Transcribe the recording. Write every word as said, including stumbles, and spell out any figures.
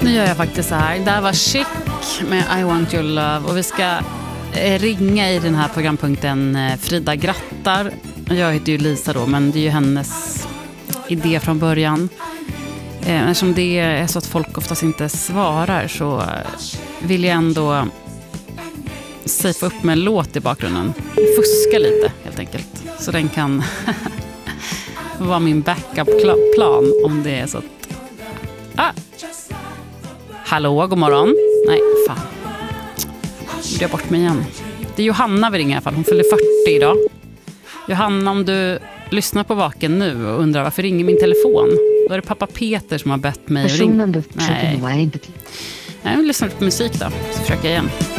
Nu gör jag faktiskt så här. Det här var Chic med I Want Your Love. Och vi ska ringa i den här programpunkten Frida grattar. Jag heter ju Lisa då, men det är ju hennes idé från början. Eftersom det är så att folk oftast inte svarar, så vill jag ändå safea upp med en låt i bakgrunden. Fuska lite helt enkelt. Så den kan vara min backup-plan om det är så att... Ah! Hallå, god morgon. Nej, fan. Nu är jag bort mig igen. Det är Johanna vi ringer i alla fall. Hon fyller fyrtio idag. Johanna, om du lyssnar på Vaken nu och undrar varför ringer min telefon, då är det pappa Peter som har bett mig att ringa. Nej. Nej, jag lyssnar på musik då. Så försöker jag igen.